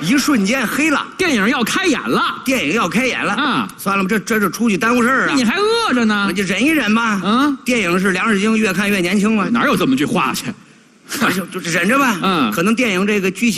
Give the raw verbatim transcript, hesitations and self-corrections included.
一瞬间黑了， 电影要开演了， 电影要开演了啊！ 算了吧，这这就出去耽误事儿啊！ 你还饿着呢， 那就忍一忍吧。 嗯， 电影是梁世京越看越年轻嘛， 哪有这么句话去？ 就就忍着吧。 嗯， 可能电影这个剧情。